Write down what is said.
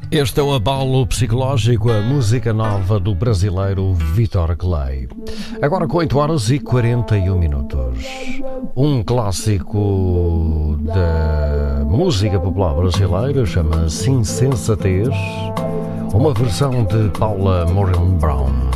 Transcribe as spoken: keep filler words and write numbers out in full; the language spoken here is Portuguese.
Este é o abalo psicológico, a música nova do brasileiro Vitor Clay. Agora com oito horas e quarenta e um minutos. Um clássico da música popular brasileira chama-se Insensatez, uma versão de Paula Morgan Brown.